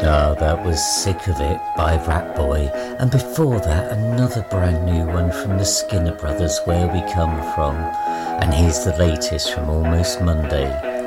Ah, that was Sick of It by Ratboy, and before that another brand new one from the Skinner Brothers, Where We Come From, and here's the latest from Almost Monday,